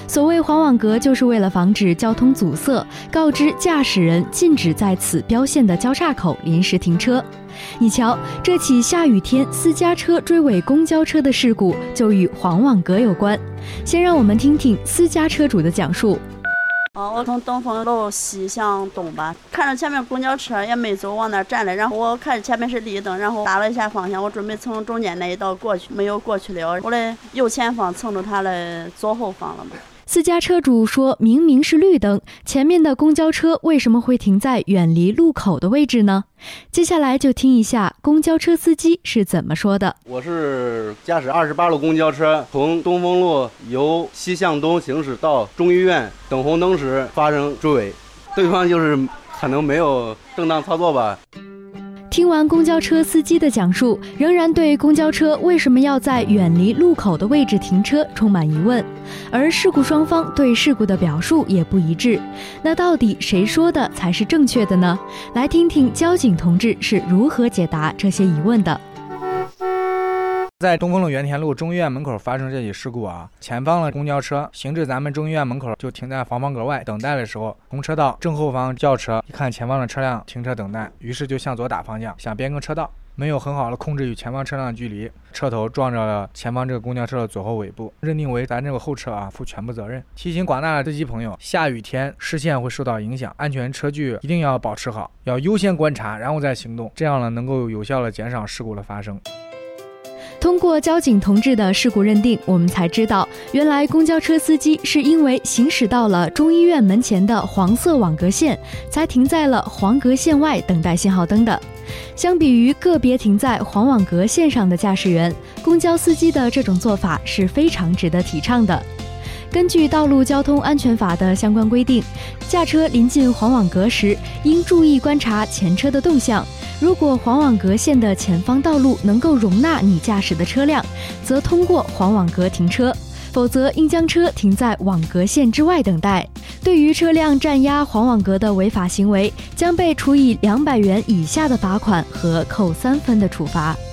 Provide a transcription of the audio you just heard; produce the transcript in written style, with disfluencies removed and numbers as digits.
所谓黄网格，就是为了防止交通阻塞，告知驾驶人禁止在此标线的交叉口临时停车。你瞧，这起下雨天私家车追尾公交车的事故就与黄网格有关。先让我们听听私家车主的讲述。 我从东风路西向东吧，看着前面公交车也没走，往那站了，然后我看前面是绿灯，然后打了一下方向，我准备从中间那一道过去，没有过去了，我的右前方蹭着他的左后方了嘛。 私家车主说，明明是绿灯，前面的公交车为什么会停在远离路口的位置呢？接下来就听一下公交车司机是怎么说的。 我是驾驶28路公交车，从东风路由西向东行驶到中医院，等红灯时发生追尾，对方就是可能没有正当操作吧。 听完公交车司机的讲述，仍然对公交车为什么要在远离路口的位置停车充满疑问，而事故双方对事故的表述也不一致。那到底谁说的才是正确的呢？来听听交警同志是如何解答这些疑问的。 在东风路原田路中医院门口发生这起事故啊，前方的公交车行至咱们中医院门口就停在防风格外等待的时候，同车道正后方轿车一看前方的车辆停车等待，于是就向左打方向，想变更车道，没有很好的控制与前方车辆的距离，车头撞着了前方这个公交车的左后尾部，认定为咱这个后车负全部责任。提醒广大的司机朋友，下雨天视线会受到影响，安全车距一定要保持好，要优先观察然后再行动，这样呢能够有效的减少事故的发生。 通过交警同志的事故认定，我们才知道，原来公交车司机是因为行驶到了中医院门前的黄色网格线，才停在了黄格线外等待信号灯的。相比于个别停在黄网格线上的驾驶员，公交司机的这种做法是非常值得提倡的。根据《道路交通安全法》的相关规定，驾车临近黄网格时，应注意观察前车的动向。如果黄网格线的前方道路能够容纳你驾驶的车辆，则通过黄网格停车，否则应将车停在网格线之外等待。对于车辆占压黄网格的违法行为，将被处以200元以下的罚款和扣3分的处罚。